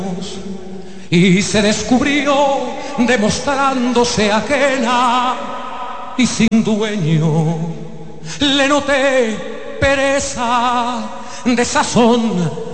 y se descubrió demostrándose ajena y sin dueño. Le noté pereza, desazón